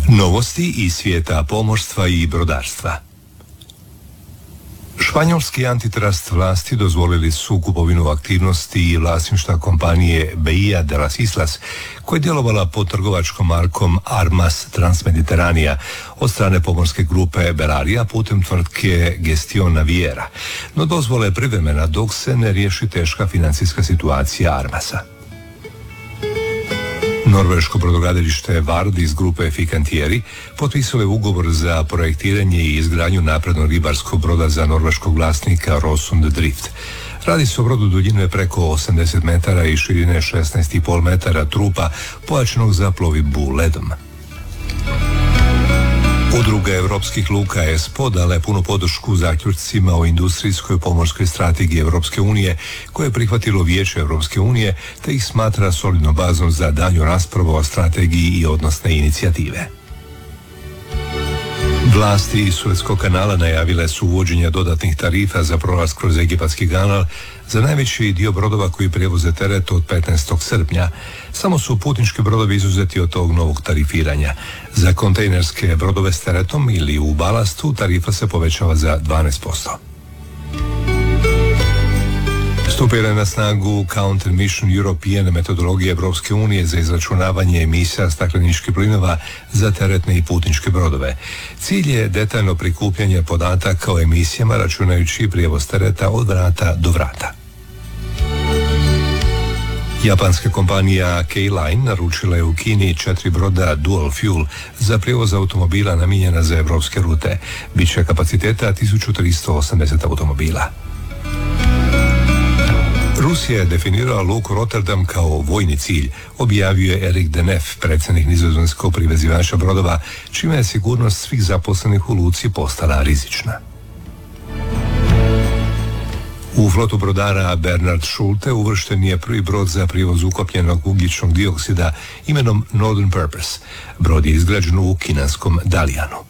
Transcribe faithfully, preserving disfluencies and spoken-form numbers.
Novosti iz svijeta pomorstva i brodarstva. Španjolski antitrust vlasti dozvolili su kupovinu aktivnosti i vlasništva kompanije Bahía de las Islas, koja je djelovala pod trgovačkom markom Armas Transmediteranea od strane pomorske grupe Belarija putem tvrtke Gestión Naviera, no dozvola je privremena dok se ne riješi teška financijska situacija Armasa. Norveško brodogradilište Vard iz grupe Fincantieri potpisalo je ugovor za projektiranje i izgradnju naprednog ribarskog broda za norveškog vlasnika Rosund Drift. Radi se o brodu duljine preko osamdeset metara i širine šesnaest i pol metara trupa pojačanog za plovidbu ledom. Udruga Europskih luka E S P O dala je punu podršku zaključcima o industrijskoj pomorskoj strategiji Europske unije koje je prihvatilo Vijeće Europske unije te ih smatra solidnom bazom za daljnju raspravu o strategiji i odnosne inicijative. Vlasti iz Suetskog kanala najavile su uvođenje dodatnih tarifa za prolaz kroz Egipatski kanal za najveći dio brodova koji prevoze teret od petnaestog srpnja. Samo su putnički brodovi izuzeti od tog novog tarifiranja. Za kontejnerske brodove s teretom ili u balastu tarifa se povećava za dvanaest posto. Stupila je na snagu Counter Mission European metodologije Europske unije za izračunavanje emisija stakleničkih plinova za teretne i putničke brodove. Cilj je detaljno prikupljanje podataka o emisijama računajući prijevoz tereta od vrata do vrata. Japanska kompanija K-Line naručila je u Kini četiri broda Dual Fuel za prijevoz automobila namijenjena za evropske rute. Biće kapaciteta tisuću tristo osamdeset automobila. Rusija je definirala luku Rotterdam kao vojni cilj, objavio je Erik de Neff, predsjednik nizozemskog privezivača brodova, čime je sigurnost svih zaposlenih u luci postala rizična. U flotu brodara Bernhard Schulte uvršten je prvi brod za prijevoz ukapljenog ugljičnog dioksida imenom Northern Purpose. Brod je izgrađen u kinanskom Dalijanu.